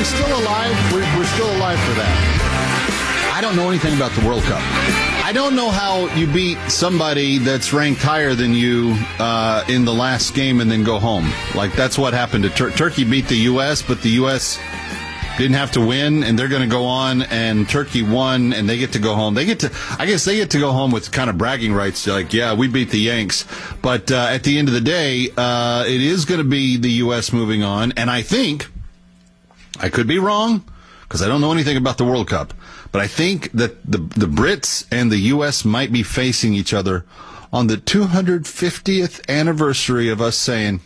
still alive. We're still alive for that. I don't know anything about the World Cup. I don't know how you beat somebody that's ranked higher than you in the last game and then go home. Like, that's what happened to Turkey beat the U.S., but the U.S. didn't have to win, and they're going to go on, and Turkey won, and they get to go home. I guess they get to go home with kind of bragging rights, like, yeah, we beat the Yanks. But at the end of the day, it is going to be the U.S. moving on, and I think, I could be wrong, because I don't know anything about the World Cup, but I think that the Brits and the U.S. might be facing each other on the 250th anniversary of us saying,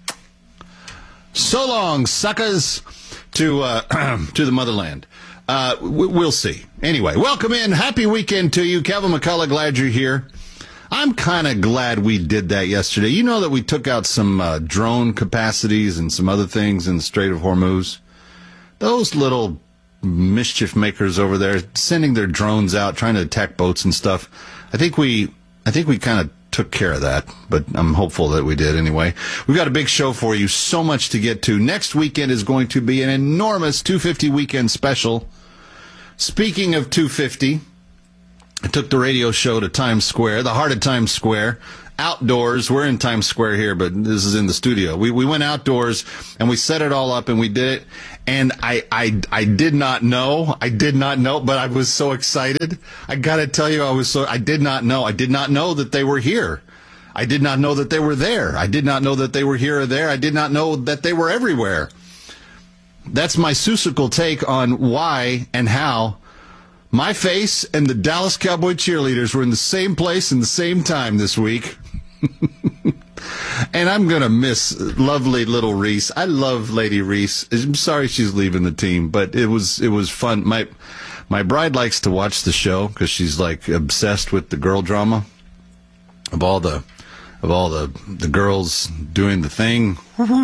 so long, suckers, to the motherland. We'll see. Anyway, welcome in. Happy weekend to you. Kevin McCullough, glad you're here. I'm kind of glad we did that yesterday. You know that we took out some drone capacities and some other things in the Strait of Hormuz. Those little mischief makers over there sending their drones out, trying to attack boats and stuff. I think we kind of took care of that, but I'm hopeful that we did anyway. We've got a big show for you, so much to get to. Next weekend is going to be an enormous 250 weekend special. Speaking of 250, I took the radio show to Times Square, the heart of Times Square, outdoors. We're in Times Square here, but this is in the studio. We went outdoors, and we set it all up, and we did it. And I did not know, but I was so excited. I got to tell you, I did not know that they were here. I did not know that they were there. I did not know that they were here or there. I did not know that they were everywhere. That's my Seussical take on why and how my face and the Dallas Cowboy cheerleaders were in the same place and the same time this week. And I'm going to miss lovely little Reese. I love Lady Reese. I'm sorry she's leaving the team, but it was fun. My bride likes to watch the show because she's like obsessed with the girl drama of all the girls doing the thing,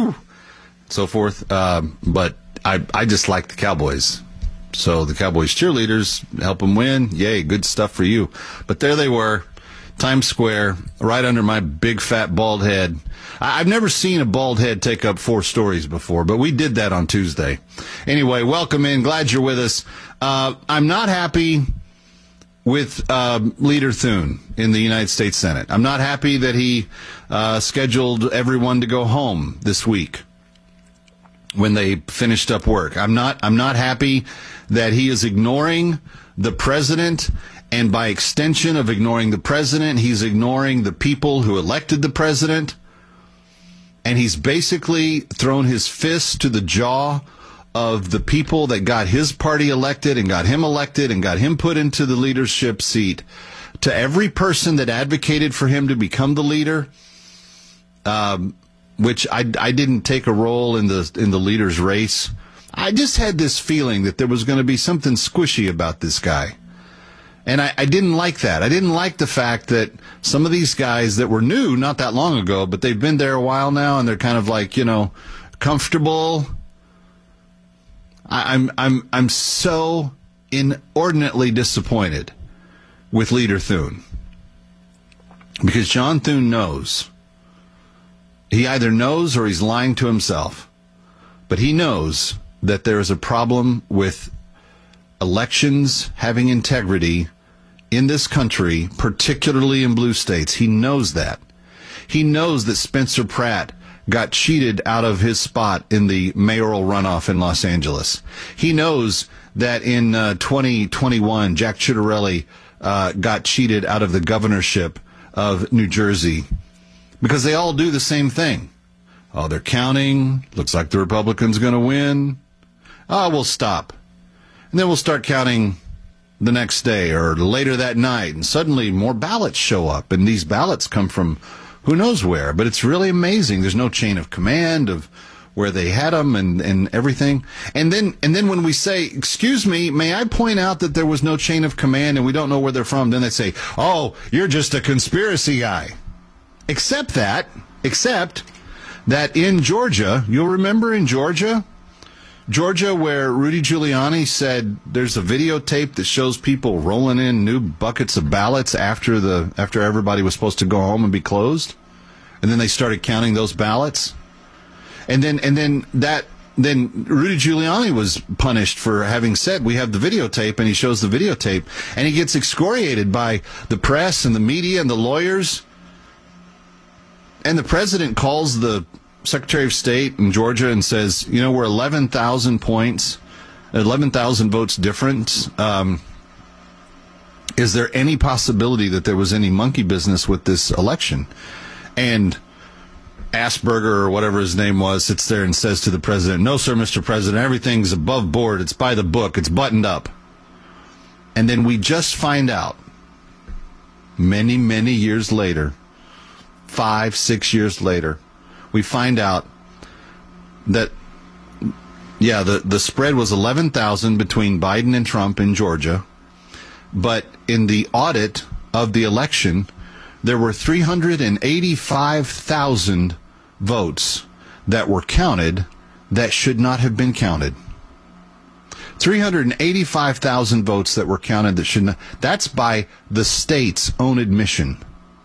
so forth. But I just like the Cowboys. So the Cowboys cheerleaders help them win. Yay, good stuff for you. But there they were. Times Square, right under my big fat bald head. I've never seen a bald head take up 4 stories before, but we did that on Tuesday. Anyway, welcome in. Glad you're with us. I'm not happy with Leader Thune in the United States Senate. I'm not happy that he scheduled everyone to go home this week when they finished up work. I'm not happy that he is ignoring the president. And by extension of ignoring the president, he's ignoring the people who elected the president. And he's basically thrown his fist to the jaw of the people that got his party elected and got him put into the leadership seat. To every person that advocated for him to become the leader, which I didn't take a role in the leader's race. I just had this feeling that there was going to be something squishy about this guy. And I didn't like that. I didn't like the fact that some of these guys that were new not that long ago, but they've been there a while now, and they're kind of like, comfortable. I'm so inordinately disappointed with Leader Thune. Because John Thune knows. He either knows or he's lying to himself. But he knows that there is a problem with elections having integrity in this country, particularly in blue states. He knows that. He knows that Spencer Pratt got cheated out of his spot in the mayoral runoff in Los Angeles. He knows that in 2021, Jack Ciattarelli got cheated out of the governorship of New Jersey because they all do the same thing. Oh, they're counting. Looks like the Republican's going to win. Oh, we'll stop. And then we'll start counting the next day or later that night, and suddenly more ballots show up, and these ballots come from who knows where. But it's really amazing. There's no chain of command of where they had them and everything. And then when we say, excuse me, may I point out that there was no chain of command and we don't know where they're from, then they say, oh, you're just a conspiracy guy. Except that in Georgia, you'll remember in Georgia, where Rudy Giuliani said there's a videotape that shows people rolling in new buckets of ballots after everybody was supposed to go home and be closed, and then they started counting those ballots, and then that then Rudy Giuliani was punished for having said, we have the videotape, and he shows the videotape, and he gets excoriated by the press and the media and the lawyers. And the president calls the Secretary of State in Georgia and says, we're 11,000 points, 11,000 votes different. Is there any possibility that there was any monkey business with this election? And Asperger, or whatever his name was, sits there and says to the president, no, sir, Mr. President, everything's above board. It's by the book. It's buttoned up. And then we just find out many, many years later, 5-6 years later, we find out that, the spread was 11,000 between Biden and Trump in Georgia. But in the audit of the election, there were 385,000 votes that were counted that should not have been counted. 385,000 votes that were counted that should not. That's by the state's own admission.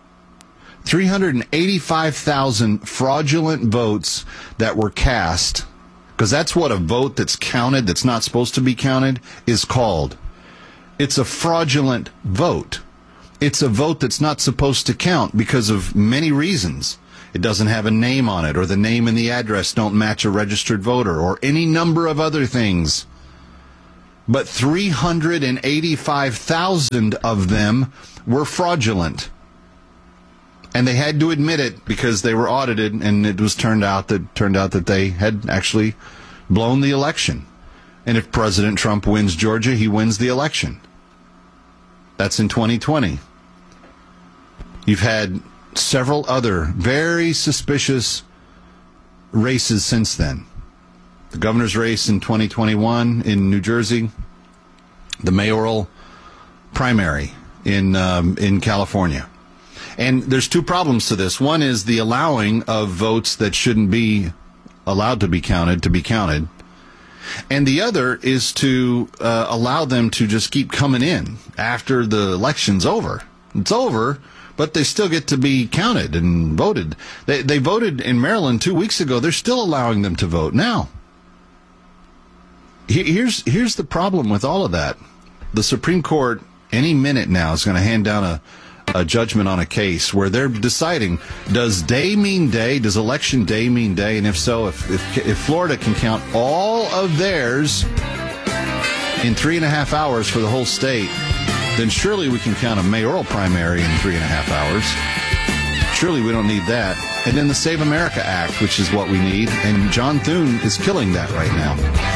385,000 fraudulent votes that were cast, because that's what a vote that's counted, that's not supposed to be counted, is called. It's a fraudulent vote. It's a vote that's not supposed to count because of many reasons. It doesn't have a name on it, or the name and the address don't match a registered voter, or any number of other things. But 385,000 of them were fraudulent. And they had to admit it because they were audited, and it was turned out that they had actually blown the election. And if President Trump wins Georgia, he wins the election. That's in 2020. You've had several other very suspicious races since then. The governor's race in 2021 in New Jersey, the mayoral primary in California. And there's two problems to this. One is the allowing of votes that shouldn't be allowed to be counted. And the other is to allow them to just keep coming in after the election's over. It's over, but they still get to be counted and voted. They voted in Maryland 2 weeks ago. They're still allowing them to vote now. Here's the problem with all of that. The Supreme Court, any minute now, is going to hand down a judgment on a case where they're deciding, does day mean day? Does election day mean day? And if so, if Florida can count all of theirs in 3.5 hours for the whole state, then surely we can count a mayoral primary in 3.5 hours. Surely we don't need that. And then the Save America Act, which is what we need. And John Thune is killing that right now.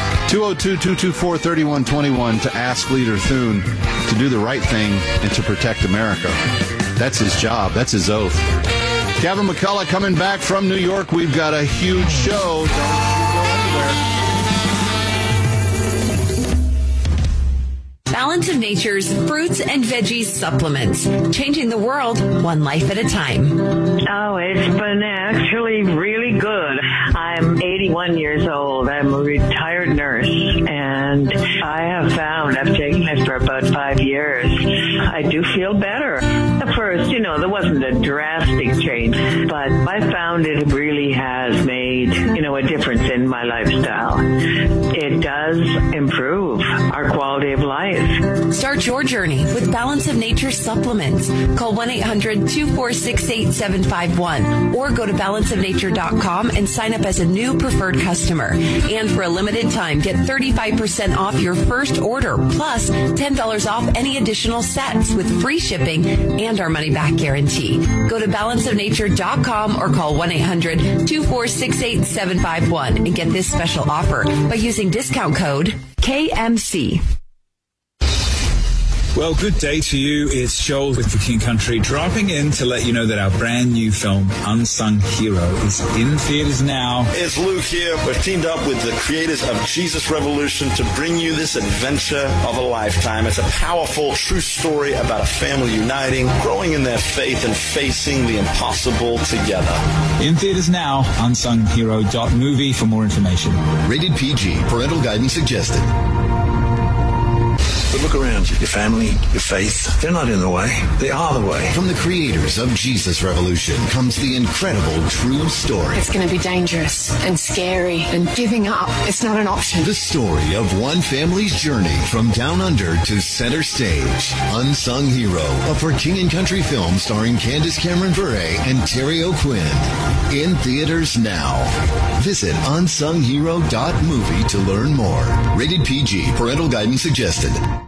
202-224-3121 to ask Leader Thune to do the right thing and to protect America. That's his job. That's his oath. Kevin McCullough coming back from New York. We've got a huge show. Don't you go anywhere. Balance of Nature's fruits and veggies supplements, changing the world one life at a time. Oh, it's been actually really good. I'm 81 years old. I'm a retired nurse, and I have found, I've taken it for about 5 years, I do feel better. At first, there wasn't a drastic change, but I found it really has made, a difference in my lifestyle. It does improve our quality of life. Start your journey with Balance of Nature supplements. Call 1-800-246-8751 or go to balanceofnature.com and sign up as a new preferred customer. And for a limited time, get 35% off your first order, plus $10 off any additional sets with free shipping and our money-back guarantee. Go to balanceofnature.com or call 1-800-246-8751 and get this special offer by using discount code KMC. Well, good day to you. It's Joel with The King Country, dropping in to let you know that our brand new film, Unsung Hero, is in theaters now. It's Luke here. We've teamed up with the creators of Jesus Revolution to bring you this adventure of a lifetime. It's a powerful, true story about a family uniting, growing in their faith, and facing the impossible together. In theaters now, unsunghero.movie for more information. Rated PG. Parental guidance suggested. But look around you. Your family, your faith, they're not in the way. They are the way. From the creators of Jesus Revolution comes the incredible true story. It's going to be dangerous and scary, and giving up, it's not an option. The story of one family's journey from down under to center stage. Unsung Hero, a For King and Country film starring Candace Cameron Bure and Terry O'Quinn. In theaters now. Visit unsunghero.movie to learn more. Rated PG. Parental guidance suggested.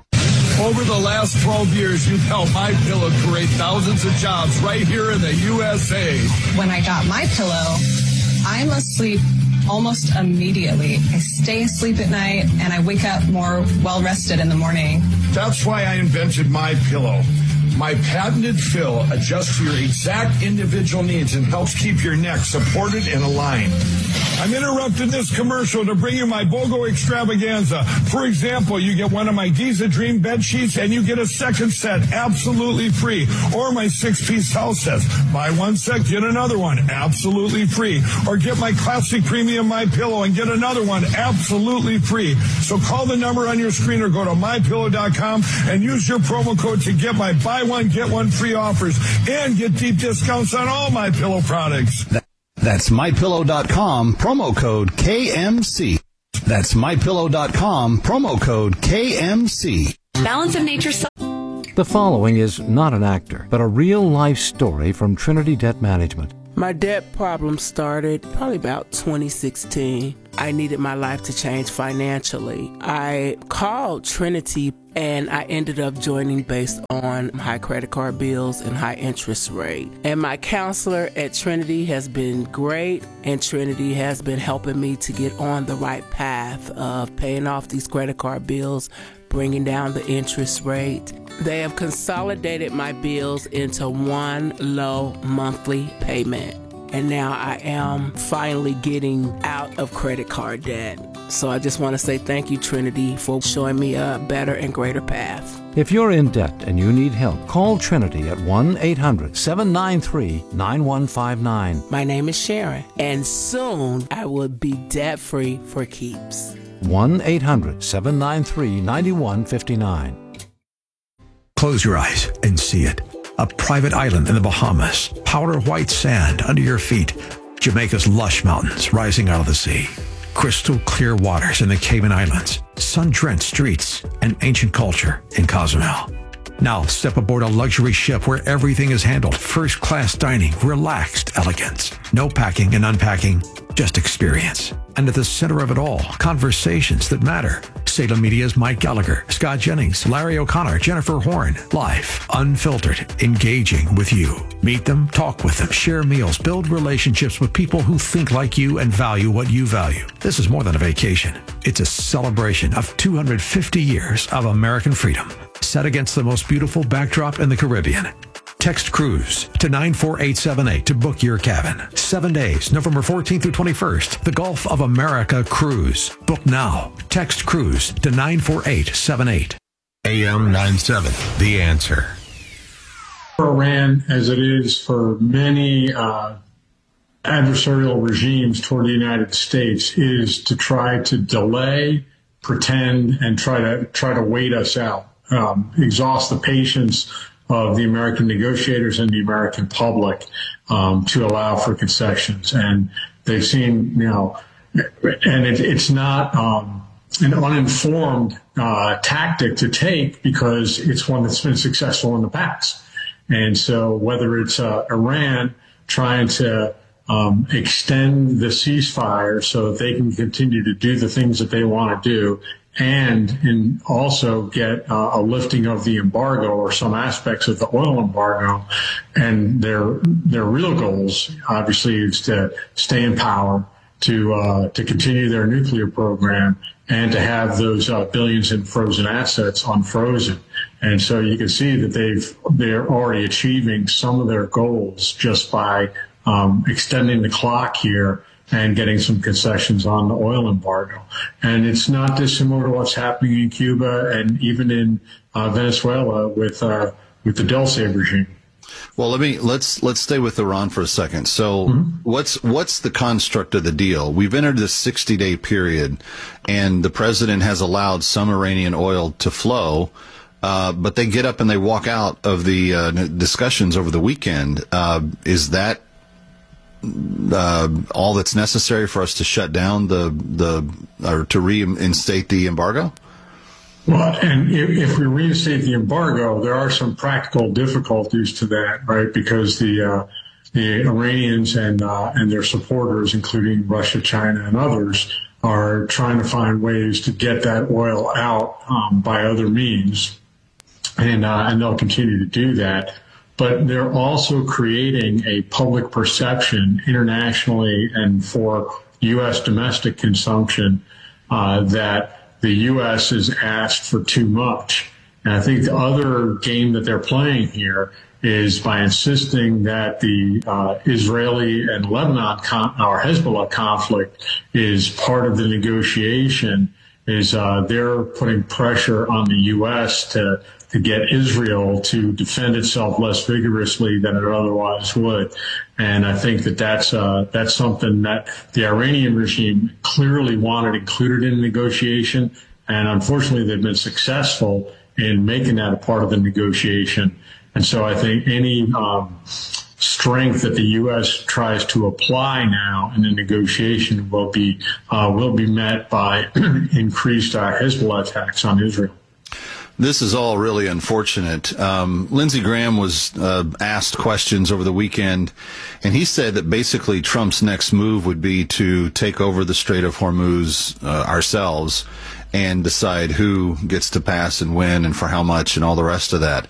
Over the last 12 years, you've helped MyPillow create thousands of jobs right here in the USA. When I got MyPillow, I'm asleep almost immediately. I stay asleep at night, and I wake up more well-rested in the morning. That's why I invented MyPillow. My patented fill adjusts to your exact individual needs and helps keep your neck supported and aligned. I'm interrupting this commercial to bring you my BOGO extravaganza. For example, you get one of my Giza Dream bed sheets and you get a second set absolutely free. Or my 6-piece towel sets. Buy one set, get another one absolutely free. Or get my classic premium MyPillow and get another one absolutely free. So call the number on your screen or go to MyPillow.com and use your promo code to get my buy one, get one free offers and get deep discounts on all MyPillow products. That's MyPillow.com, promo code KMC. That's MyPillow.com, promo code KMC. Balance of Nature. The following is not an actor, but a real-life story from Trinity Debt Management. My debt problem started probably about 2016. I needed my life to change financially. I called Trinity and I ended up joining based on high credit card bills and high interest rate. And my counselor at Trinity has been great, and Trinity has been helping me to get on the right path of paying off these credit card bills, bringing down the interest rate. They have consolidated my bills into one low monthly payment. And now I am finally getting out of credit card debt. So I just want to say thank you, Trinity, for showing me a better and greater path. If you're in debt and you need help, call Trinity at 1-800-793-9159. My name is Sharon, and soon I will be debt-free for keeps. 1-800-793-9159. Close your eyes and see it. A private island in the Bahamas, powder white sand under your feet, Jamaica's lush mountains rising out of the sea, crystal clear waters in the Cayman Islands, sun-drenched streets, and ancient culture in Cozumel. Now step aboard a luxury ship where everything is handled, first-class dining, relaxed elegance, no packing and unpacking, just experience. And at the center of it all, conversations that matter. Salem Media's Mike Gallagher, Scott Jennings, Larry O'Connor, Jennifer Horn. Live, unfiltered, engaging with you. Meet them, talk with them, share meals, build relationships with people who think like you and value what you value. This is more than a vacation. It's a celebration of 250 years of American freedom, set against the most beautiful backdrop in the Caribbean. Text Cruise to 94878 to book your cabin. 7 days, November 14th through 21st. The Gulf of America Cruise. Book now. Text Cruise to 94878. AM 97, The Answer. For Iran, as it is for many adversarial regimes toward the United States, is to try to delay, pretend, and try to wait us out, exhaust the patience of the American negotiators and the American public to allow for concessions. And they've seen, and it's not an uninformed tactic to take, because it's one that's been successful in the past. And so whether it's Iran trying to extend the ceasefire so that they can continue to do the things that they want to do, and also get a lifting of the embargo or some aspects of the oil embargo. And their real goals, obviously, is to stay in power, to continue their nuclear program, and to have those billions in frozen assets unfrozen. And so you can see that they're already achieving some of their goals just by extending the clock here and getting some concessions on the oil embargo. And it's not dissimilar to what's happening in Cuba and even in Venezuela with the Dulce regime. Well, let's stay with Iran for a second. So what's the construct of the deal? We've entered this 60-day period, and the president has allowed some Iranian oil to flow, but they get up and they walk out of the discussions over the weekend. Is that all that's necessary for us to shut down or to reinstate the embargo? Well, and if we reinstate the embargo, there are some practical difficulties to that, right? Because the Iranians and their supporters, including Russia, China, and others, are trying to find ways to get that oil out by other means, and they'll continue to do that. But they're also creating a public perception internationally and for U.S. domestic consumption that the U.S. has asked for too much. And I think the other game that they're playing here is by insisting that the Israeli and Lebanon or Hezbollah conflict is part of the negotiation, is they're putting pressure on the U.S. to get Israel to defend itself less vigorously than it otherwise would. And I think that's something that the Iranian regime clearly wanted included in the negotiation. And unfortunately, they've been successful in making that a part of the negotiation. And so I think any strength that the U.S. tries to apply now in the negotiation will be met by increased Hezbollah attacks on Israel. This is all really unfortunate. Lindsey Graham was asked questions over the weekend, and he said that basically Trump's next move would be to take over the Strait of Hormuz ourselves and decide who gets to pass and when and for how much and all the rest of that.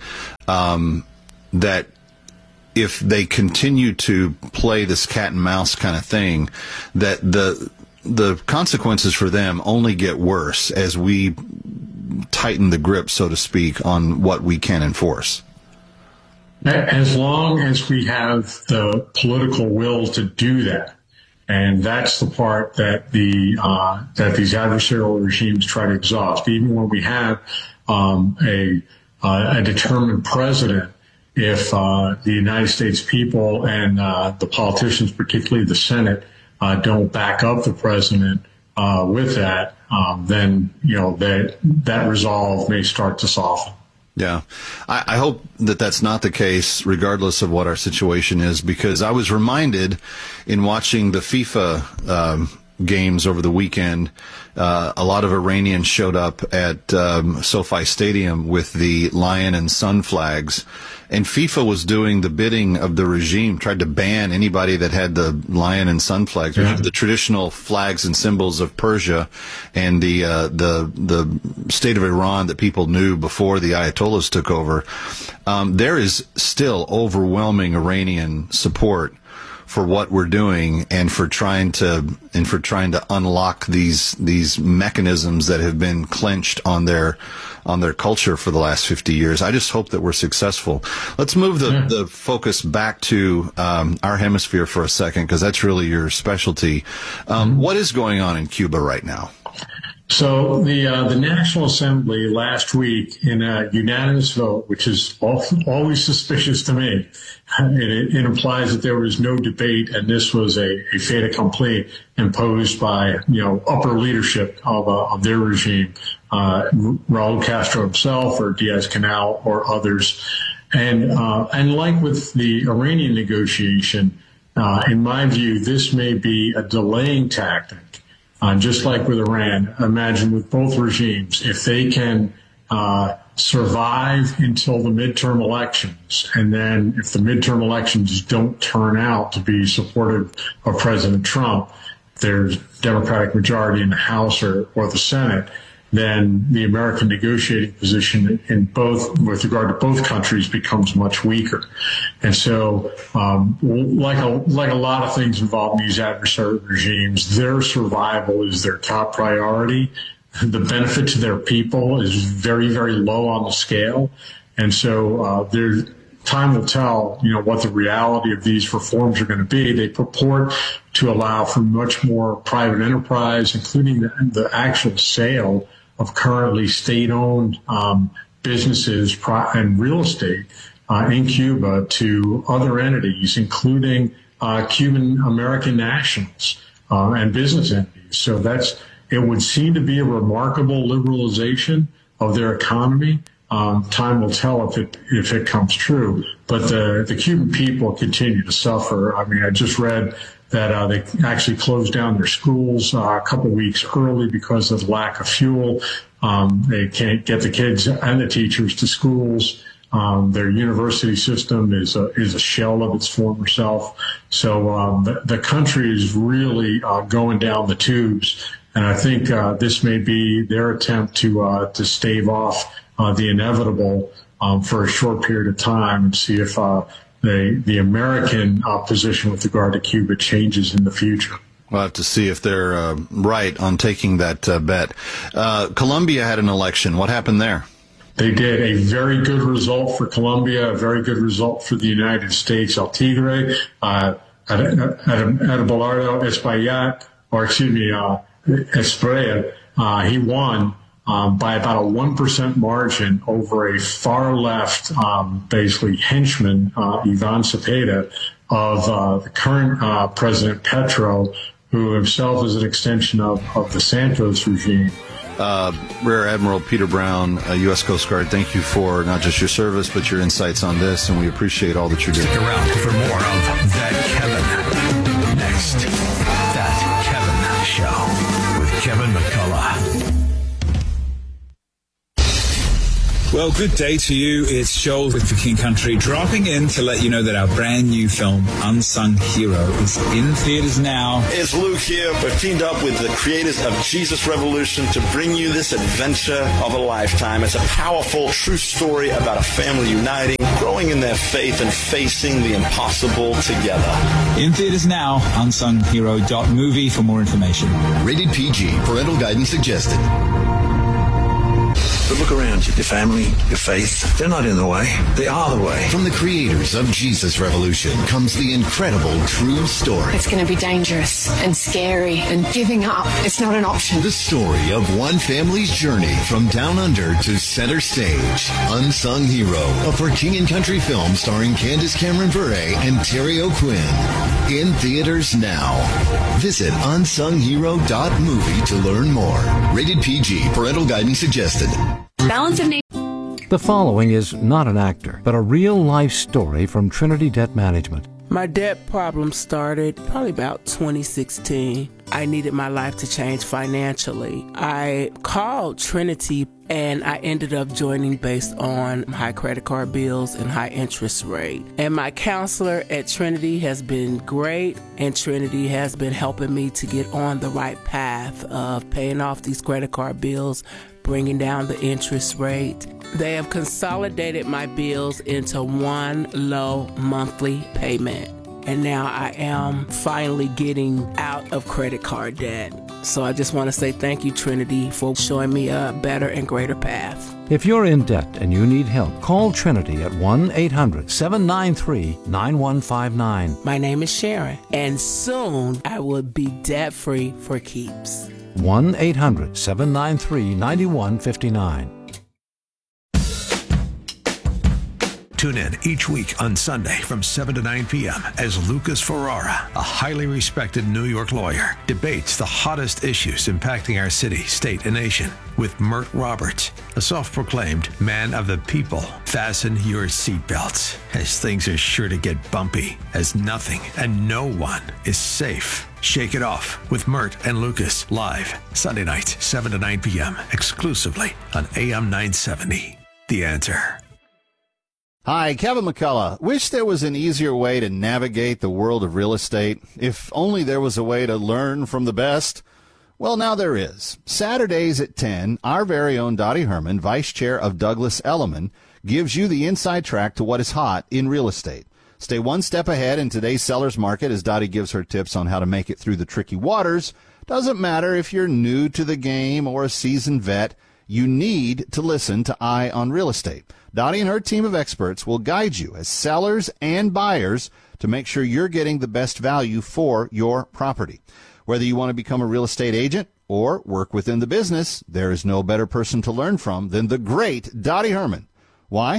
That if they continue to play this cat and mouse kind of thing, that the consequences for them only get worse as we tighten the grip, so to speak, on what we can enforce. As long as we have the political will to do that. And that's the part that that these adversarial regimes try to exhaust. Even when we have a determined president, if the United States people and the politicians, particularly the Senate, don't back up the president with that, then that resolve may start to soften. Yeah, I hope that that's not the case, regardless of what our situation is, because I was reminded in watching the FIFA games over the weekend, a lot of Iranians showed up at SoFi Stadium with the lion and sun flags, and FIFA was doing the bidding of the regime, tried to ban anybody that had the lion and sun flags, which are the traditional flags and symbols of Persia and the state of Iran that people knew before the Ayatollahs took over. There is still overwhelming Iranian support for what we're doing and for trying to unlock these mechanisms that have been clenched on their culture for the last 50 years. I just hope that we're successful. Let's move the focus back to our hemisphere for a second, because that's really your specialty. What is going on in Cuba right now? So the National Assembly last week, in a unanimous vote, which is always suspicious to me, it implies that there was no debate, and this was a fait accompli imposed by upper leadership of their regime, Raul Castro himself or Diaz-Canel or others, and like with the Iranian negotiation, in my view, this may be a delaying tactic. Just like with Iran, imagine with both regimes, if they can survive until the midterm elections, and then if the midterm elections don't turn out to be supportive of President Trump, there's Democratic majority in the House or the Senate, then the American negotiating position in both, with regard to both countries, becomes much weaker. And so, like a lot of things involving these adversarial regimes, their survival is their top priority. The benefit to their people is very, very low on the scale. And so, time will tell, what the reality of these reforms are going to be. They purport to allow for much more private enterprise, including the actual sale of currently state-owned businesses and real estate in Cuba to other entities, including Cuban American nationals and business entities. So it would seem to be a remarkable liberalization of their economy. Time will tell if it comes true. But the Cuban people continue to suffer. I mean, I just read that they actually closed down their schools a couple weeks early because of lack of fuel. They can't get the kids and the teachers to schools. Their university system is a shell of its former self. So the country is really going down the tubes. And I think this may be their attempt to stave off the inevitable for a short period of time and see if the American position with regard to Cuba changes in the future. We'll have to see if they're right on taking that bet. Colombia had an election. What happened there? They did a very good result for Colombia, a very good result for the United States. El Tigre, Abelardo Espriella, he won by about a 1% margin over a far left, basically henchman, Ivan Cepeda, of the current President Petro, who himself is an extension of the Santos regime. Rear Admiral Peter Brown, U.S. Coast Guard, thank you for not just your service, but your insights on this, and we appreciate all that you're doing. Stick around for more of That Kevin. Next, That Kevin Show with Kevin McCullough. Well, good day to you. It's Joel with The King Country, dropping in to let you know that our brand new film, Unsung Hero, is in theaters now. It's Luke here. We've teamed up with the creators of Jesus Revolution to bring you this adventure of a lifetime. It's a powerful, true story about a family uniting, growing in their faith, and facing the impossible together. In theaters now, unsунghero.movie for more information. Rated PG. Parental guidance suggested. But look around you. Your family, your faith, they're not in the way. They are the way. From the creators of Jesus Revolution comes the incredible true story. It's going to be dangerous and scary, and giving up, it's not an option. The story of one family's journey from down under to center stage. Unsung Hero, a For King and Country film starring Candace Cameron Bure and Terry O'Quinn. In theaters now. Visit unsunghero.movie to learn more. Rated PG. Parental guidance suggested. Balance of Nature. The following is not an actor, but a real-life story from Trinity Debt Management. My debt problem started probably about 2016. I needed my life to change financially. I called Trinity and I ended up joining based on high credit card bills and high interest rate. And my counselor at Trinity has been great, and Trinity has been helping me to get on the right path of paying off these credit card bills, bringing down the interest rate. They have consolidated my bills into one low monthly payment. And now I am finally getting out of credit card debt. So I just want to say thank you, Trinity, for showing me a better and greater path. If you're in debt and you need help, call Trinity at 1-800-793-9159. My name is Sharon, and soon I will be debt-free for keeps. 1-800-793-9159. Tune in each week on Sunday from 7 to 9 p.m. as Lucas Ferrara, a highly respected New York lawyer, debates the hottest issues impacting our city, state, and nation with Mert Roberts, a self-proclaimed man of the people. Fasten your seatbelts, as things are sure to get bumpy, as nothing and no one is safe. Shake It Off with Mert and Lucas, live Sunday nights, 7 to 9 p.m., exclusively on AM 970. The Answer. Hi, Kevin McCullough. Wish there was an easier way to navigate the world of real estate. If only there was a way to learn from the best. Well, now there is. Saturdays at 10, our very own Dottie Herman, Vice Chair of Douglas Elliman, gives you the inside track to what is hot in real estate. Stay one step ahead in today's seller's market as Dottie gives her tips on how to make it through the tricky waters. Doesn't matter if you're new to the game or a seasoned vet, you need to listen to Eye on Real Estate. Dottie and her team of experts will guide you as sellers and buyers to make sure you're getting the best value for your property. Whether you want to become a real estate agent or work within the business, there is no better person to learn from than the great Dottie Herman. Why?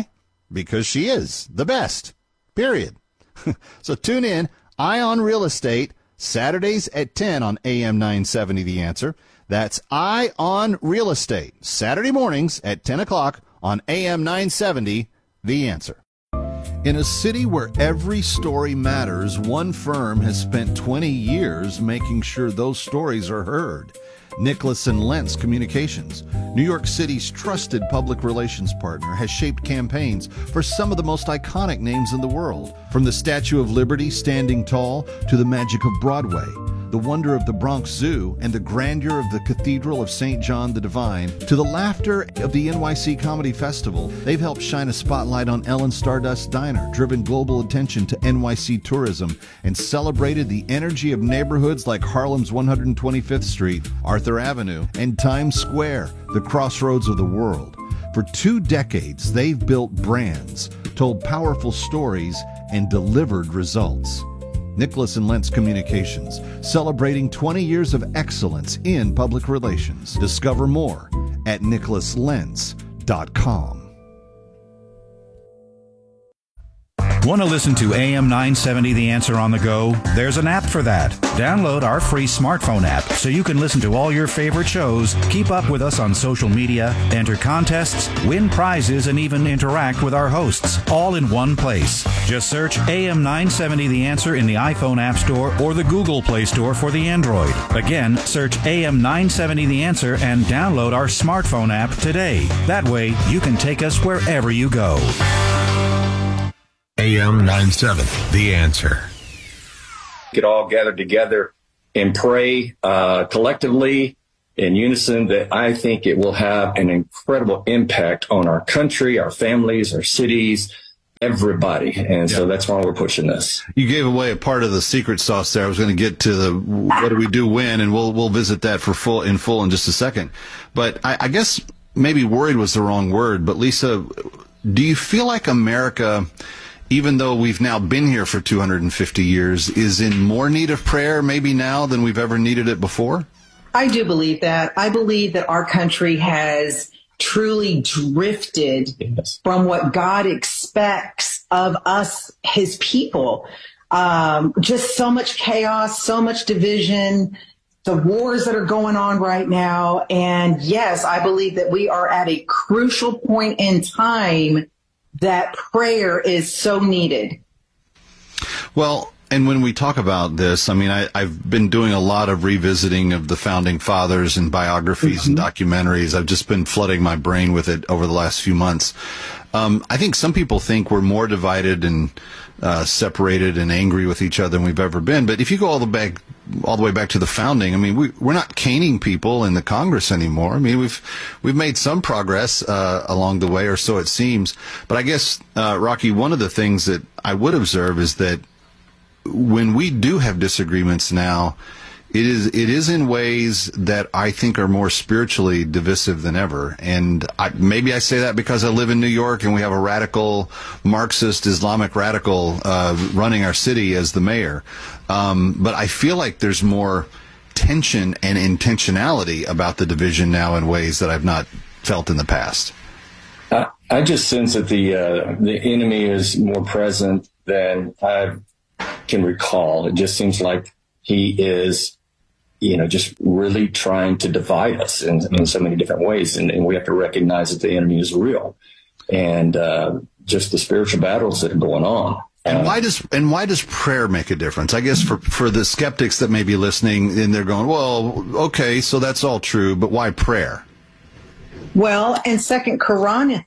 because she is the best, period. So tune in, Eye on Real Estate, Saturdays at 10 on AM 970 The Answer. That's Eye on Real Estate, Saturday mornings at 10 o'clock on AM 970 The Answer. In a city where every story matters, one firm has spent 20 years making sure those stories are heard. Nicholas & Lentz Communications, New York City's trusted public relations partner, has shaped campaigns for some of the most iconic names in the world. From the Statue of Liberty standing tall to the magic of Broadway, the wonder of the Bronx Zoo, and the grandeur of the Cathedral of St. John the Divine, to the laughter of the NYC Comedy Festival, they've helped shine a spotlight on Ellen Stardust Diner, driven global attention to NYC tourism, and celebrated the energy of neighborhoods like Harlem's 125th Street, Arthur Avenue, and Times Square, the crossroads of the world. For 2 decades, they've built brands, told powerful stories, and delivered results. Nicholas & Lentz Communications, celebrating 20 years of excellence in public relations. Discover more at nicholaslentz.com. Want to listen to AM 970 The Answer on the go? There's an app for that. Download our free smartphone app so you can listen to all your favorite shows, keep up with us on social media, enter contests, win prizes, and even interact with our hosts, all in one place. Just search AM 970 The Answer in the iPhone App Store or the Google Play Store for the Android. Again, search AM 970 The Answer and download our smartphone app today. That way, you can take us wherever you go. AM 970, The Answer. Could all gather together and pray collectively in unison that I think it will have an incredible impact on our country, our families, our cities, everybody. And so that's why we're pushing this. You gave away a part of the secret sauce there. I was going to get to the what do we do when, and we'll visit that in full in just a second. But I guess maybe worried was the wrong word. But Lisa, do you feel like America, even though we've now been here for 250 years, is in more need of prayer maybe now than we've ever needed it before? I do believe that. I believe that our country has truly drifted from what God expects of us, his people. Just so much chaos, so much division, the wars that are going on right now. And yes, I believe that we are at a crucial point in time that prayer is so needed. Well, and when we talk about this, I mean, I've been doing a lot of revisiting of the Founding Fathers and biographies and documentaries. I've just been flooding my brain with it over the last few months. I think some people think we're more divided and separated and angry with each other than we've ever been. But if you go all the way back to the founding, I mean, we're not caning people in the Congress anymore. I mean, we've made some progress along the way, or so it seems. But I guess, Rocky, one of the things that I would observe is that when we do have disagreements now, it is in ways that I think are more spiritually divisive than ever. And maybe I say that because I live in New York and we have a radical Marxist Islamic radical running our city as the mayor. But I feel like there's more tension and intentionality about the division now in ways that I've not felt in the past. I just sense that the enemy is more present than I can recall. It just seems like he is, just really trying to divide us in so many different ways. And we have to recognize that the enemy is real, and just the spiritual battles that are going on. And why does prayer make a difference? I guess for the skeptics that may be listening and they're going, well, okay, so that's all true, but why prayer? Well, in Second Chronicles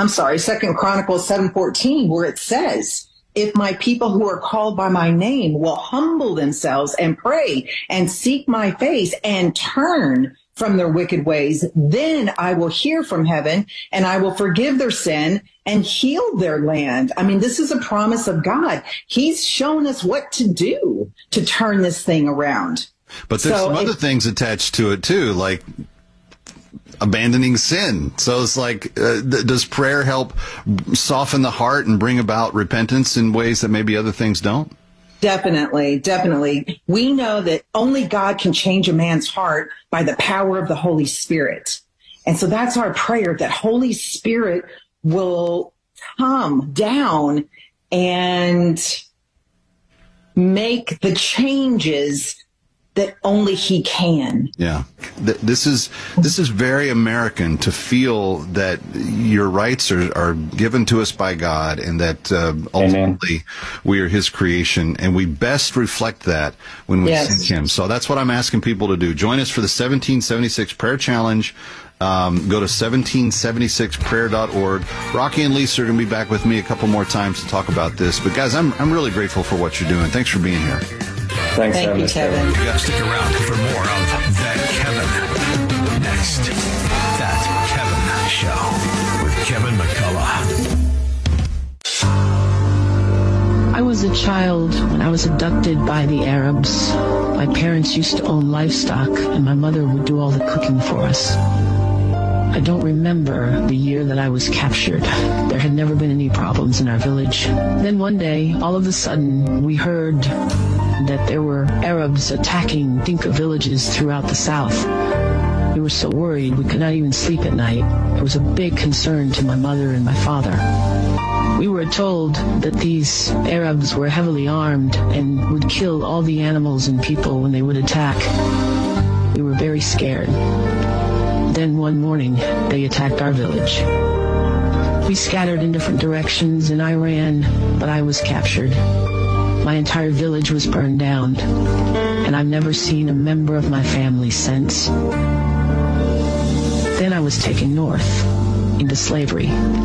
7:14, where it says, if my people who are called by my name will humble themselves and pray and seek my face and turn from their wicked ways, then I will hear from heaven and I will forgive their sin and heal their land. I mean, this is a promise of God. He's shown us what to do to turn this thing around. But there's some other things attached to it too, like abandoning sin. So it's like, does prayer help soften the heart and bring about repentance in ways that maybe other things don't? Definitely. We know that only God can change a man's heart by the power of the Holy Spirit. And so that's our prayer, that Holy Spirit will come down and make the changes that only he can. Yeah. This is very American to feel that your rights are given to us by God, and that ultimately we are his creation, and we best reflect that when we seek him. So that's what I'm asking people to do. Join us for the 1776 Prayer Challenge. Go to 1776prayer.org. Rocky and Lisa are going to be back with me a couple more times to talk about this. But guys, I'm really grateful for what you're doing. Thanks for being here. Thank you, Kevin. You got to stick around for more of That Kevin. Next, That Kevin Show with Kevin McCullough. I was a child when I was abducted by the Arabs. My parents used to own livestock, and my mother would do all the cooking for us. I don't remember the year that I was captured. There had never been any problems in our village. Then one day, all of a sudden, we heard that there were Arabs attacking Dinka villages throughout the south. We were so worried we could not even sleep at night. It was a big concern to my mother and my father. We were told that these Arabs were heavily armed and would kill all the animals and people when they would attack. We were very scared. Then one morning, they attacked our village. We scattered in different directions and I ran, but I was captured. My entire village was burned down, and I've never seen a member of my family since. Then I was taken north, into slavery.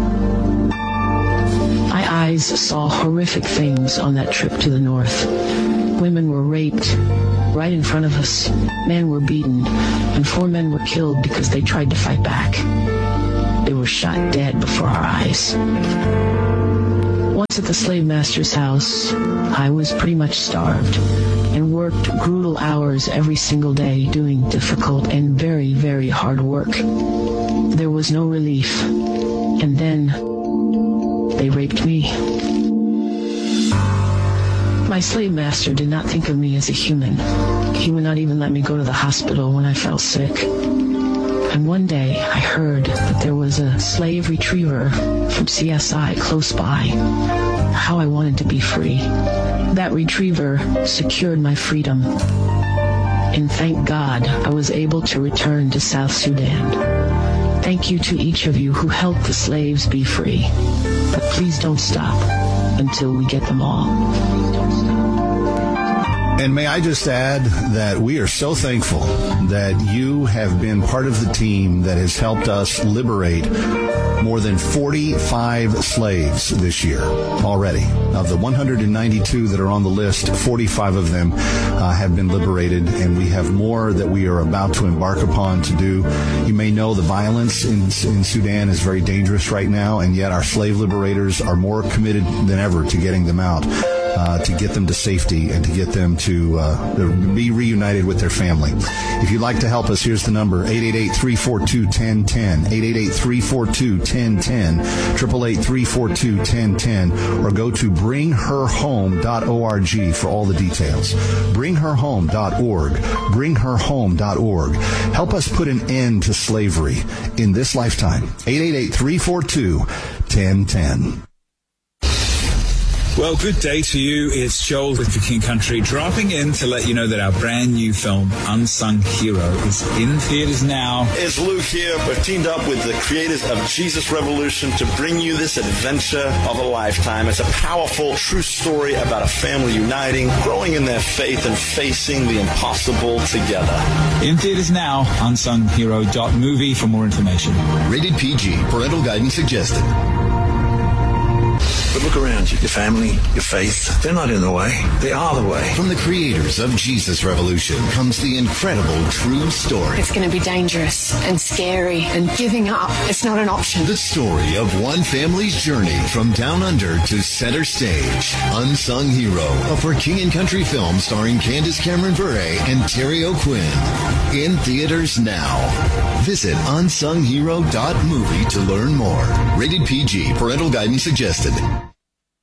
My eyes saw horrific things on that trip to the north. Women were raped right in front of us. Men were beaten, and 4 men were killed because they tried to fight back. They were shot dead before our eyes. Once at the slave master's house, I was pretty much starved and worked brutal hours every single day doing difficult and very, very hard work. There was no relief. And then they raped me. My slave master did not think of me as a human. He would not even let me go to the hospital when I felt sick. And one day I heard that there was a slave retriever from CSI close by. How I wanted to be free. That retriever secured my freedom. And thank God I was able to return to South Sudan. Thank you to each of you who helped the slaves be free. But please don't stop until we get them all. And may I just add that we are so thankful that you have been part of the team that has helped us liberate more than 45 slaves this year already. Of the 192 that are on the list, 45 of them have been liberated, and we have more that we are about to embark upon to do. You may know the violence in Sudan is very dangerous right now, and yet our slave liberators are more committed than ever to getting them out. To get them to safety and to get them to be reunited with their family. If you'd like to help us, here's the number, 888-342-1010, 888-342-1010, 888-342-1010, or go to bringherhome.org for all the details. Bringherhome.org, bringherhome.org. Help us put an end to slavery in this lifetime. 888-342-1010. Well, good day to you. It's Joel with the King Country dropping in to let you know that our brand new film, Unsung Hero, is in theaters now. It's Luke here. We've teamed up with the creators of Jesus Revolution to bring you this adventure of a lifetime. It's a powerful, true story about a family uniting, growing in their faith, and facing the impossible together. In theaters now, unsunghero.movie for more information. Rated PG. Parental guidance suggested. But look around you. Your family, your faith, they're not in the way. They are the way. From the creators of Jesus Revolution comes the incredible true story. It's going to be dangerous and scary, and giving up, it's not an option. The story of one family's journey from down under to center stage. Unsung Hero, a For King & Country film starring Candace Cameron Bure and Terry O'Quinn. In theaters now. Visit unsunghero.movie to learn more. Rated PG. Parental guidance suggested.